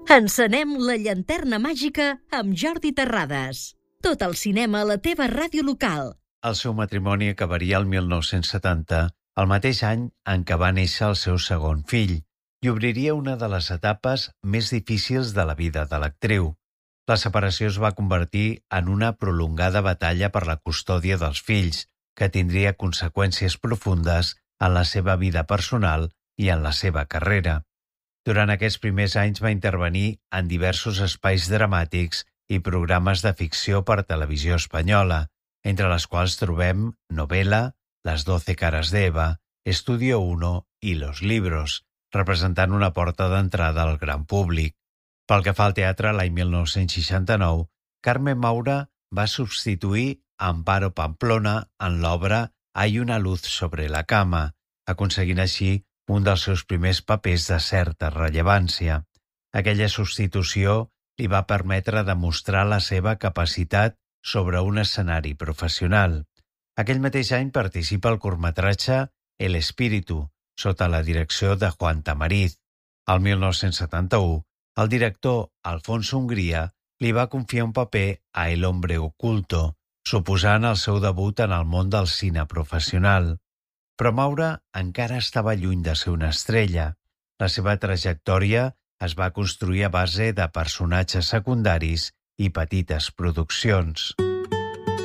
Encenem la llanterna màgica amb Jordi Terrades. Tot el cinema a la teva ràdio local. El seu matrimoni acabaria el 1970, el mateix any en què va néixer el seu segon fill, i obriria una de les etapes més difícils de la vida de l'actriu. La separació es va convertir en una prolongada batalla per la custòdia dels fills, que tindria conseqüències profundes en la seva vida personal i en la seva carrera. Durant aquests primers anys va intervenir en diversos espais dramàtics i programes de ficció per televisió espanyola, entre les quals trobem Novela, Las 12 caras de Eva, Estudio 1 i Los Libros, representant una porta d'entrada al gran públic. Pel que fa al teatre, l'any 1969, Carmen Maura va substituir Amparo Pamplona en l'obra Hay una luz sobre la cama, aconseguint així un dels seus primers papers de certa rellevància. Aquella substitució li va permetre demostrar la seva capacitat sobre un escenari professional. Aquell mateix any participa al curtmetratge El Espíritu, sota la direcció de Juan Tamariz. El 1971, el director Alfonso Hungría li va confiar un paper a El hombre oculto, suposant el seu debut en el món del cine professional. Però Maura encara estava lluny de ser una estrella. La seva trajectòria es va construir a base de personatges secundaris i petites produccions.